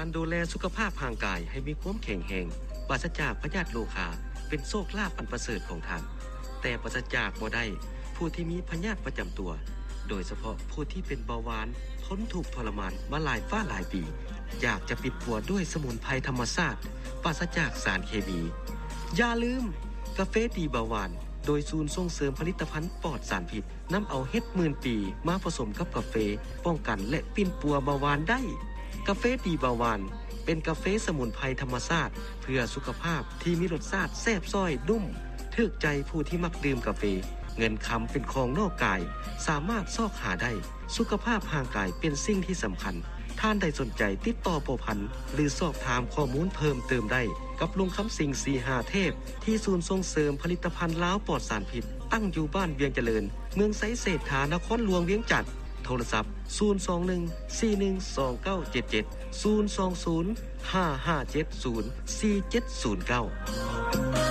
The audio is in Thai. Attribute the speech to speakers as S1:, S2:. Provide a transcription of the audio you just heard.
S1: การดูแลสุขภาพร่างกายให้มีความแข็งแรงปราศจากพยาธิโรคาเป็นโชคลาภอันประเสริฐของท่านแต่ปราศจากบ่ได้ผู้ที่มีพยาธิประจำตัวโดยเฉพาะผู้ที่เป็นเบาหวานทนทุกข์ทรมานมาหลายหลายปีอยากจะปิดปัวด้วยสมุนไพรธรรมชาติปราศจากสารเคมีอย่าลืมกาแฟดีเบาหวานโดยศูนย์ส่งเสริมผลิตภัณฑ์ปลอดสารพิษนำเอาเห็ดหมื่นปีมาผสมกับกาแฟป้องกันและปิ่นปัวเบาหวานได้กาแฟดีเบาหวานเป็นกาแฟสมุนไพรธรรมชาติเพื่อสุขภาพที่มีรสชาติแซ่บซ้อยนุ่มถูกใจผู้ที่มักดื่มกาแฟเงินคำเป็นของนอกกายสามารถซอกหาได้สุขภาพร่างกายเป็นสิ่งที่สำคัญท่านใดสนใจติดต่อโปรพันธ์หรือสอบถามข้อมูลเพิ่มเติมได้กับลุงคำสิงสีหาเทพที่ศูนย์ส่งเสริมผลิตภัณฑ์ล้าวปลอดสารพิษตั้งอยู่บ้านเวียงเจริญเมืองไสเศรษฐานครหลวงเวียงจันทน์โทรศัพท์021412977 02055704709